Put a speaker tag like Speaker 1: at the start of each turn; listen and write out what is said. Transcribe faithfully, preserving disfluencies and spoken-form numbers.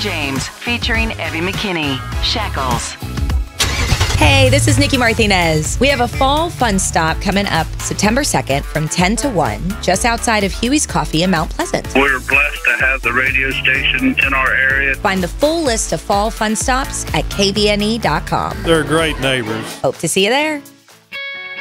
Speaker 1: James, featuring Evie McKinney. Shackles.
Speaker 2: Hey, this is Nikki Martinez. We have a fall fun stop coming up September second from ten to one, just outside of Huey's Coffee in Mount Pleasant.
Speaker 3: We're blessed to have the radio station in our area.
Speaker 2: Find the full list of fall fun stops at K V N E dot com.
Speaker 4: They're great neighbors.
Speaker 2: Hope to see you there.